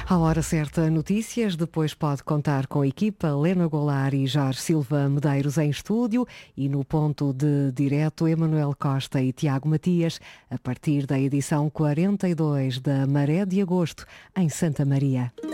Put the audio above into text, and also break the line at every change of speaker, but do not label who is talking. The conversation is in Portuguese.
À hora certa, notícias. Depois pode contar com a equipa Lena Goulart e Jorge Silva Medeiros em estúdio e no ponto de direto Emanuel Costa e Tiago Matias, a partir da edição 42 da Maré de Agosto, em Santa Maria.